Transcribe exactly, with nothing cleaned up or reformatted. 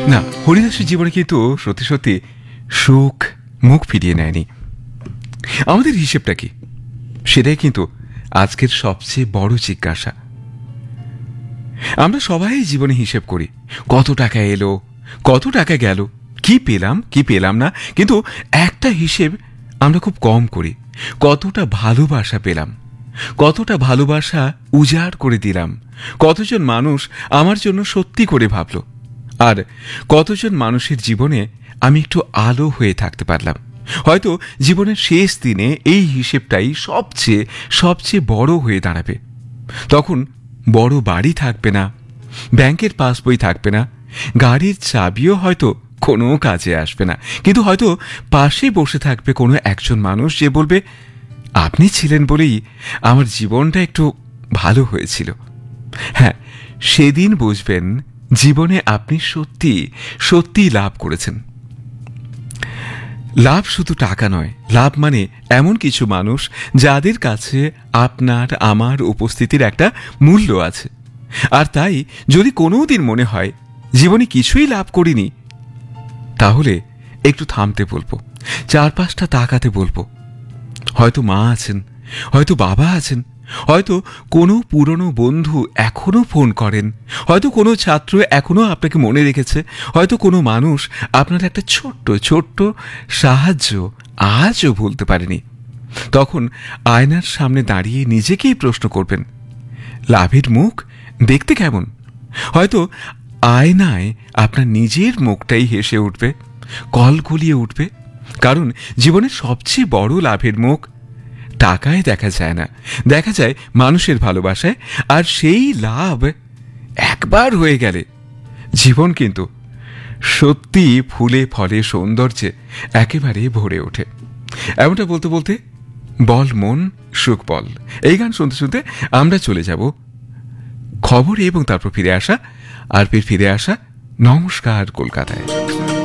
না, হরিদাসের জীবনে কিন্তু সত্যি সত্যি সুখ মুখ ফিরিয়ে নেয়নি। আমাদের হিসেবটা কি, সেটাই কিন্তু আজকের সবচেয়ে বড় জিজ্ঞাসা। আমরা সবাই জীবনে হিসেব করি, কত টাকা এলো, কত টাকা গেল, কি পেলাম কি পেলাম না। কিন্তু একটা হিসেব আমরা খুব কম করি, কতটা ভালোবাসা পেলাম, কতটা ভালোবাসা উজাড় করে দিলাম, কতজন মানুষ আমার জন্য সত্যি করে ভাবল, আর কতজন মানুষের জীবনে আমি একটু আলো হয়ে থাকতে পারলাম। হয়তো জীবনের শেষ দিনে এই হিসেবটাই সবচেয়ে সবচেয়ে বড় হয়ে দাঁড়াবে। তখন বড় বাড়ি থাকবে না, ব্যাংকের পাসবই থাকবে না, গাড়ির চাবিও হয়তো কোনো কাজে আসবে না, কিন্তু হয়তো পাশে বসে থাকবে কোনো একজন মানুষ যে বলবে, আপনি ছিলেন বলেই আমার জীবনটা একটু ভালো হয়েছিল। হ্যাঁ, সেদিন বুঝবেন জীবনে আপনি সত্যি সত্যি লাভ করেছেন। লাভ শুধু টাকা নয়, লাভ মানে এমন কিছু মানুষ যাদের কাছে আপনার আমার উপস্থিতির একটা মূল্য আছে। আর তাই যদি কোনো দিন মনে হয় জীবনে কিছুই লাভ করিনি, তাহলে একটু থামতে বলবো, চারপাশটা তাকাতে বলবো। হয়তো মা আছেন, হয়তো বাবা আছেন, হয়তো কোনো পুরনো বন্ধু এখনো ফোন করেন, হয়তো কোনো ছাত্র এখনো আপনাকে মনে রেখেছে, হয়তো কোনো মানুষ আপনার একটা ছোট্ট ছোট্ট সাহায্য আজও ভুলতে পারেনি। তখন আয়নার সামনে দাঁড়িয়ে নিজেকেই প্রশ্ন করবেন, লাভের মুখ দেখতে কেমন? হয়তো আয়নায় আপনার নিজের মুখটাই হেসে উঠবে, কলকলিয়ে উঠবে। কারণ জীবনের সবচেয়ে বড় লাভের মুখ টাকায় দেখা যায় না, দেখা যায় মানুষের ভালোবাসায়। আর সেই লাভ একবার হয়ে গেলে জীবন কিন্তু সত্যি ফুলে ফলে সৌন্দর্যে একেবারে ভরে ওঠে। এমনটা বলতে বলতে বল মন সুখ বল, এই গান শুনতে শুনতে আমরা চলে যাব খবরে এবং তারপর ফিরে আসা আর ফির ফিরে আসা নমস্কার কলকাতায়।